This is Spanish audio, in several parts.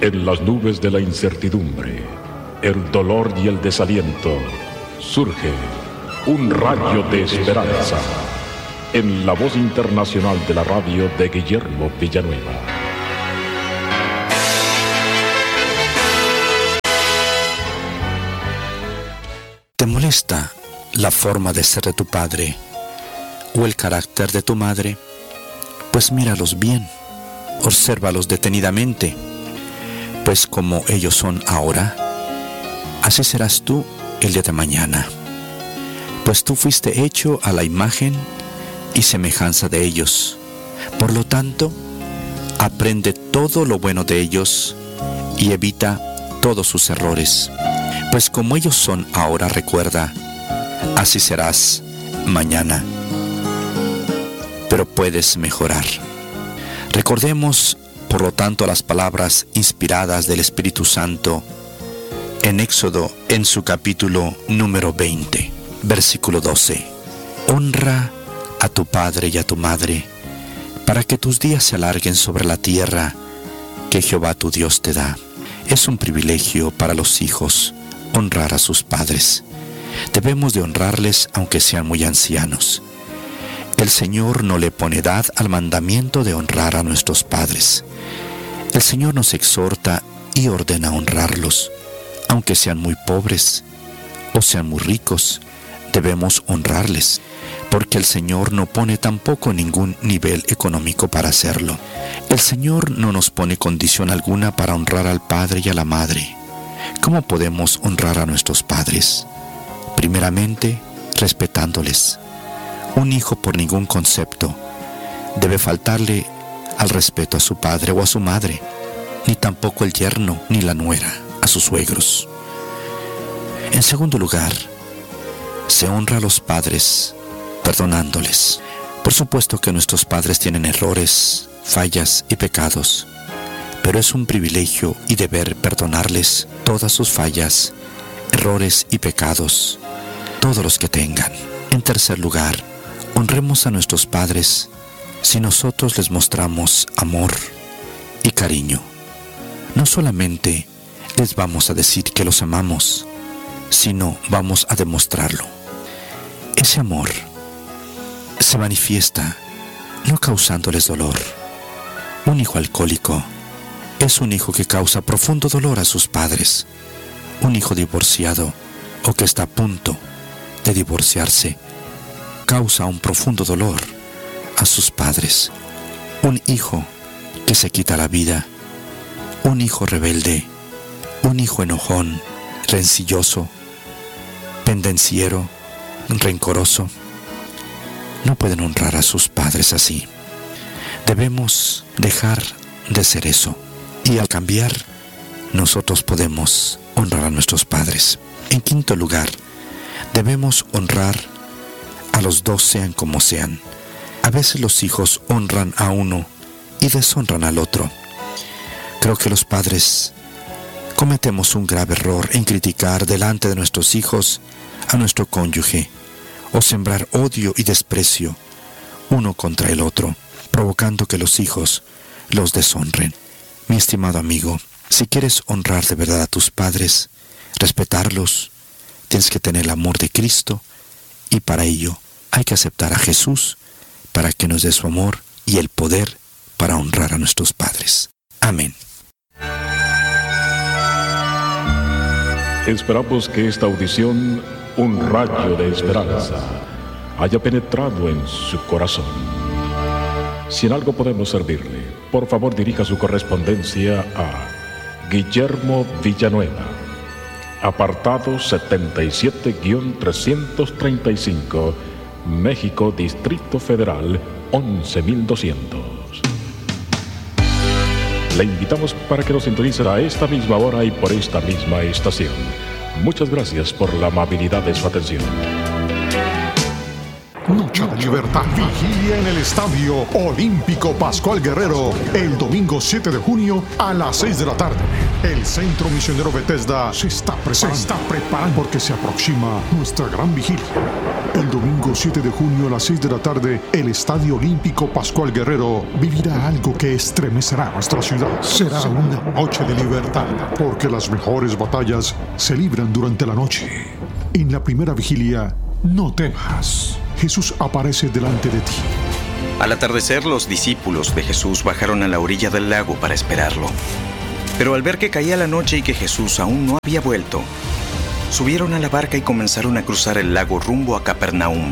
En las nubes de la incertidumbre, el dolor y el desaliento, surge un rayo de esperanza en la voz internacional de la radio de Guillermo Villanueva. ¿Te molesta la forma de ser de tu padre o el carácter de tu madre? Pues míralos bien, obsérvalos detenidamente, pues como ellos son ahora, así serás tú el día de mañana. Pues tú fuiste hecho a la imagen y semejanza de ellos. Por lo tanto, aprende todo lo bueno de ellos y evita todos sus errores. Pues como ellos son ahora, recuerda, así serás mañana. Pero puedes mejorar. Recordemos, por lo tanto, las palabras inspiradas del Espíritu Santo en Éxodo, en su capítulo número 20, versículo 12. Honra a tu padre y a tu madre, para que tus días se alarguen sobre la tierra que Jehová tu Dios te da. Es un privilegio para los hijos honrar a sus padres. Debemos de honrarles aunque sean muy ancianos. El Señor no le pone edad al mandamiento de honrar a nuestros padres. El Señor nos exhorta y ordena honrarlos, aunque sean muy pobres o sean muy ricos. Debemos honrarles, porque el Señor no pone tampoco ningún nivel económico para hacerlo. El Señor no nos pone condición alguna para honrar al padre y a la madre. ¿Cómo podemos honrar a nuestros padres? Primeramente, respetándoles. Un hijo por ningún concepto debe faltarle al respeto a su padre o a su madre, ni tampoco el yerno ni la nuera a sus suegros. En segundo lugar, se honra a los padres perdonándoles. Por supuesto que nuestros padres tienen errores, fallas y pecados, pero es un privilegio y deber perdonarles todas sus fallas, errores y pecados, todos los que tengan. En tercer lugar, honremos a nuestros padres si nosotros les mostramos amor y cariño. No solamente les vamos a decir que los amamos, sino vamos a demostrarlo. Ese amor se manifiesta no causándoles dolor. Un hijo alcohólico es un hijo que causa profundo dolor a sus padres. Un hijo divorciado o que está a punto de divorciarse causa un profundo dolor a sus padres. Un hijo que se quita la vida, un hijo rebelde, un hijo enojón, rencilloso, pendenciero, rencoroso, no pueden honrar a sus padres así. Debemos dejar de ser eso, y al cambiar, nosotros podemos honrar a nuestros padres. En quinto lugar, debemos honrar a los dos sean como sean. A veces los hijos honran a uno y deshonran al otro. Creo que los padres cometemos un grave error en criticar delante de nuestros hijos a nuestro cónyuge o sembrar odio y desprecio uno contra el otro, provocando que los hijos los deshonren. Mi estimado amigo, si quieres honrar de verdad a tus padres, respetarlos, tienes que tener el amor de Cristo, y para ello hay que aceptar a Jesús para que nos dé su amor y el poder para honrar a nuestros padres. Amén. Esperamos que esta audición, un rayo de esperanza, haya penetrado en su corazón. Si en algo podemos servirle, por favor dirija su correspondencia a Guillermo Villanueva, apartado 77-335, México, Distrito Federal, 11,200. Le invitamos para que nos sintonice a esta misma hora y por esta misma estación. Muchas gracias por la amabilidad de su atención. Lucha de Libertad. Vigilia en el Estadio Olímpico Pascual Guerrero el domingo 7 de junio a las 6 de la tarde. El Centro Misionero Bethesda se está preparando porque se aproxima nuestra gran vigilia. El domingo 7 de junio a las 6 de la tarde, el Estadio Olímpico Pascual Guerrero vivirá algo que estremecerá nuestra ciudad. Será una noche de libertad, porque las mejores batallas se libran durante la noche. En la primera vigilia, no temas. Jesús aparece delante de ti. Al atardecer, los discípulos de Jesús bajaron a la orilla del lago para esperarlo. Pero al ver que caía la noche y que Jesús aún no había vuelto, subieron a la barca y comenzaron a cruzar el lago rumbo a Capernaum.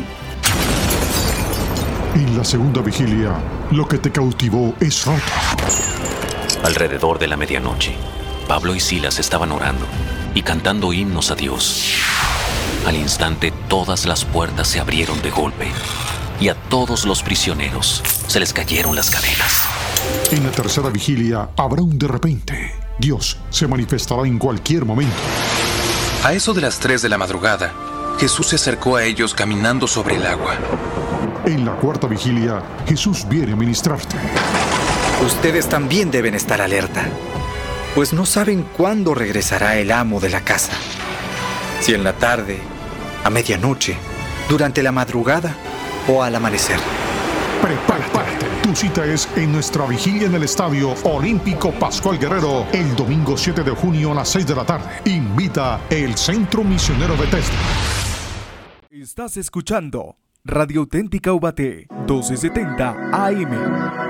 En la segunda vigilia, lo que te cautivó es roto. Alrededor de la medianoche, Pablo y Silas estaban orando y cantando himnos a Dios. Al instante, todas las puertas se abrieron de golpe y a todos los prisioneros se les cayeron las cadenas. En la tercera vigilia habrá un de repente. Dios se manifestará en cualquier momento. A eso de las 3 de la madrugada, Jesús se acercó a ellos caminando sobre el agua. En la cuarta vigilia, Jesús viene a ministrarte. Ustedes también deben estar alerta, pues no saben cuándo regresará el amo de la casa. Si en la tarde, a medianoche, durante la madrugada o al amanecer. Prepárate. Tu cita es en nuestra vigilia en el Estadio Olímpico Pascual Guerrero el domingo 7 de junio a las 6 de la tarde. Invita el Centro Misionero Bethesda. Estás escuchando Radio Auténtica Ubaté 1270 AM.